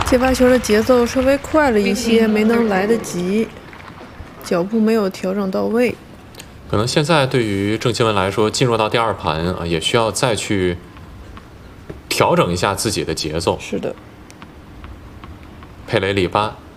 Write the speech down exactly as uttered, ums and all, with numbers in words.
接发球的节奏稍微快了一些，没能来得及，脚步没有调整到位。 可能现在对于郑钦文来说，进入到第二盘啊，也需要再去调整一下自己的节奏。 是的。 佩雷里巴